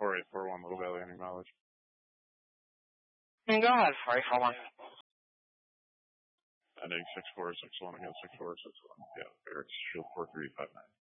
4841 Little Valley, any mileage? Go ahead, 4841. Ending 6461 again, 6461. Yeah, Eric's Shield 4359.